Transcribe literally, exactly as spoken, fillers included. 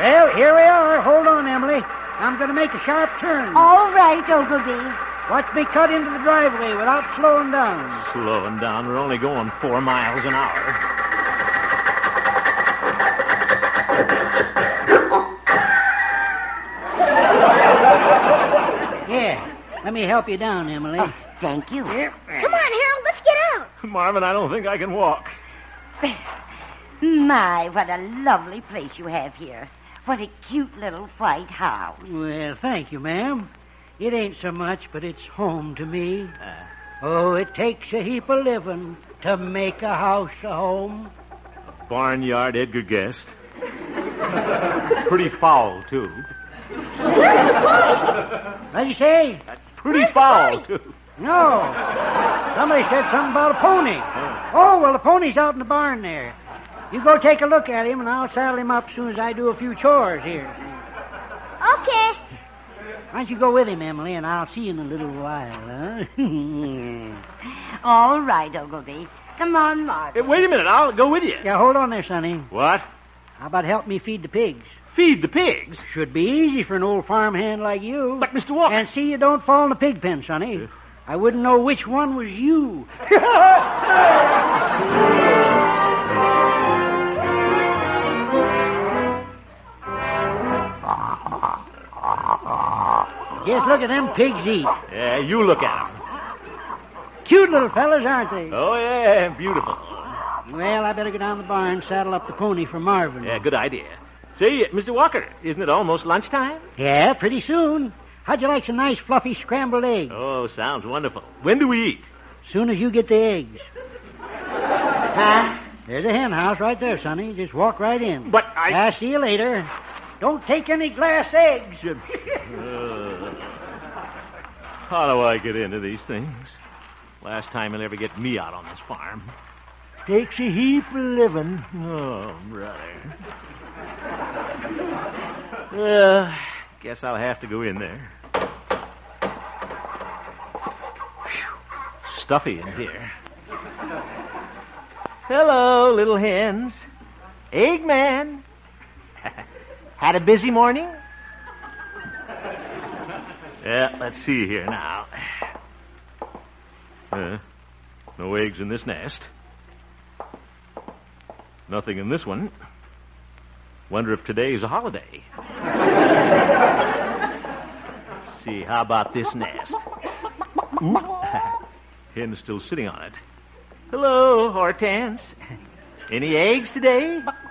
Well, here we are. Hold on, Emily. I'm going to make a sharp turn. All right, Ogilvy. Watch me cut into the driveway without slowing down. Slowing down? We're only going four miles an hour. Yeah. Let me help you down, Emily. Oh, thank you. Here. Come on, Harold, let's get out. Marvin, I don't think I can walk. My, what a lovely place you have here. What a cute little white house. Well, thank you, ma'am. It ain't so much, but it's home to me. Uh, Oh, it takes a heap of living to make a house a home. Barnyard Edgar Guest. Pretty foul, too. What'd you say? Pretty foul, too. No. Somebody said something about a pony. Oh, well, the pony's out in the barn there. You go take a look at him, and I'll saddle him up as soon as I do a few chores here. Okay. Why don't you go with him, Emily, and I'll see you in a little while, huh? All right, Ogilvy. Come on, Marvin. Hey, wait a minute. I'll go with you. Yeah, hold on there, Sonny. What? How about help me feed the pigs? Feed the pigs? Should be easy for an old farmhand like you. But, Mister Walker... And see you don't fall in the pig pen, Sonny. I wouldn't know which one was you. Just look at them pigs eat. Yeah, you look at them. Cute little fellas, aren't they? Oh, yeah, beautiful. Well, I better go down the barn, saddle up the pony for Marvin. Yeah, good idea. Say, Mister Walker, isn't it almost lunchtime? Yeah, pretty soon. How'd you like some nice, fluffy scrambled eggs? Oh, sounds wonderful. When do we eat? Soon as you get the eggs. Huh? There's a hen house right there, Sonny. Just walk right in. But I... I'll see you later. Don't take any glass eggs. uh, how do I get into these things? Last time he'll ever get me out on this farm. Takes a heap of living. Oh, brother. Well, guess I'll have to go in there. Whew. Stuffy in here. Hello, little hens. Eggman. Had a busy morning? Yeah, let's see here now. Uh, no eggs in this nest. Nothing in this one. Wonder if today's a holiday. See, how about this nest? Ooh. Hen's still sitting on it. Hello, Hortense. Any eggs today?